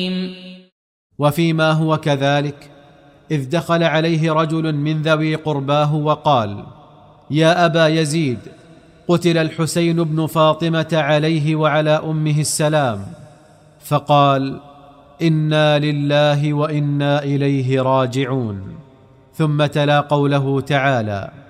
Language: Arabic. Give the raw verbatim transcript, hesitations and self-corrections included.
وفيما هو كذلك إذ دخل عليه رجل من ذوي قرباه وقال: يا أبا يزيد، قتل الحسين بن فاطمة عليه وعلى أمه السلام. فقال: إنا لله وإنا إليه راجعون. ثم تلا قوله تعالى: